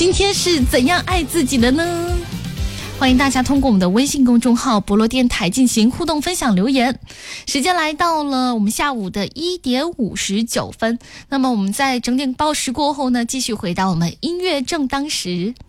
今天是怎样爱自己的呢？欢迎大家通过我们的微信公众号博罗电台进行互动分享留言。时间来到了我们下午的1点59分，那么我们在整点报时过后呢，继续回到我们音乐正当时。